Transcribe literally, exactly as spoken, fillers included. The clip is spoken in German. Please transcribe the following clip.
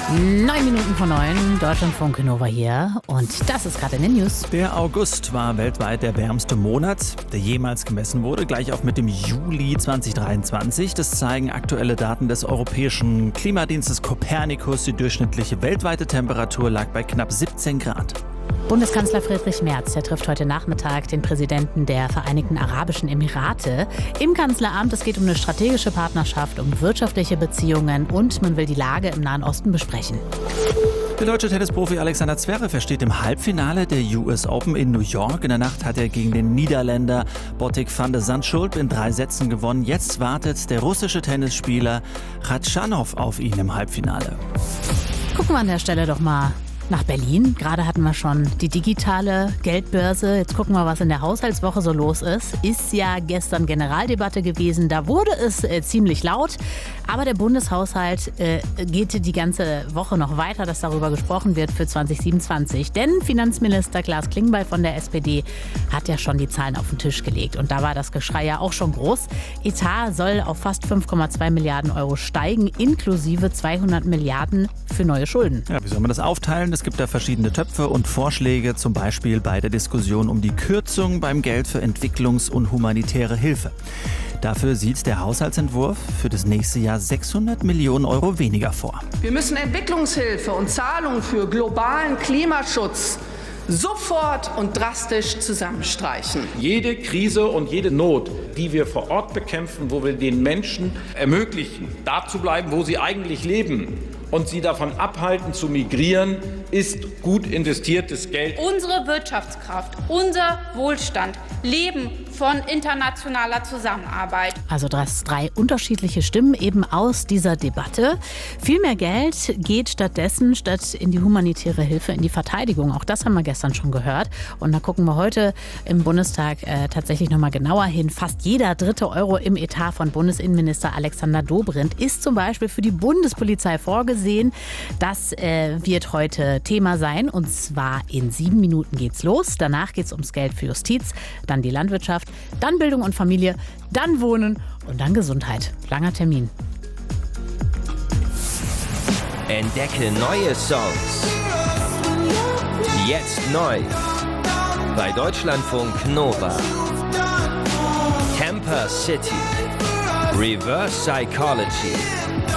Neun Minuten vor neun, Deutschlandfunk Nova hier und das ist gerade in den News. Der August war weltweit der wärmste Monat, der jemals gemessen wurde, gleich auch mit dem Juli zweitausenddreiundzwanzig. Das zeigen aktuelle Daten des europäischen Klimadienstes Copernicus. Die durchschnittliche weltweite Temperatur lag bei knapp siebzehn Grad. Bundeskanzler Friedrich Merz, der trifft heute Nachmittag den Präsidenten der Vereinigten Arabischen Emirate im Kanzleramt. Es geht um eine strategische Partnerschaft, um wirtschaftliche Beziehungen und man will die Lage im Nahen Osten besprechen. Der deutsche Tennisprofi Alexander Zverev steht im Halbfinale der U S Open in New York. In der Nacht hat er gegen den Niederländer Botic van de Zandschulp in drei Sätzen gewonnen. Jetzt wartet der russische Tennisspieler Khachanov auf ihn im Halbfinale. Gucken wir an der Stelle doch mal nach Berlin. Gerade hatten wir schon die digitale Geldbörse. Jetzt gucken wir, was in der Haushaltswoche so los ist. Ist ja gestern Generaldebatte gewesen. Da wurde es äh, ziemlich laut. Aber der Bundeshaushalt äh, geht die ganze Woche noch weiter, dass darüber gesprochen wird für zwanzig siebenundzwanzig. Denn Finanzminister Klaas Klingbeil von der S P D hat ja schon die Zahlen auf den Tisch gelegt. Und da war das Geschrei ja auch schon groß. Etat soll auf fast fünf Komma zwei Milliarden Euro steigen, inklusive zweihundert Milliarden für neue Schulden. Ja, wie soll man das aufteilen? Es gibt da verschiedene Töpfe und Vorschläge, zum Beispiel bei der Diskussion um die Kürzung beim Geld für Entwicklungs- und humanitäre Hilfe. Dafür sieht der Haushaltsentwurf für das nächste Jahr sechshundert Millionen Euro weniger vor. Wir müssen Entwicklungshilfe und Zahlungen für globalen Klimaschutz sofort und drastisch zusammenstreichen. Jede Krise und jede Not, die wir vor Ort bekämpfen, wo wir den Menschen ermöglichen, da zu bleiben, wo sie eigentlich leben und sie davon abhalten zu migrieren, ist gut investiertes Geld. Unsere Wirtschaftskraft, unser Wohlstand leben von internationaler Zusammenarbeit. Also das drei unterschiedliche Stimmen eben aus dieser Debatte. Viel mehr Geld geht stattdessen statt in die humanitäre Hilfe in die Verteidigung. Auch das haben wir gestern schon gehört. Und da gucken wir heute im Bundestag äh, tatsächlich nochmal genauer hin. Fast jeder dritte Euro im Etat von Bundesinnenminister Alexander Dobrindt ist zum Beispiel für die Bundespolizei vorgesehen. Das äh, wird heute Thema sein. Und zwar in sieben Minuten geht's los. Danach geht's ums Geld für Justiz, dann die Landwirtschaft, dann Bildung und Familie, dann Wohnen und dann Gesundheit. Langer Termin. Entdecke neue Songs. Jetzt neu. Bei Deutschlandfunk Nova. Camper City. Reverse Psychology.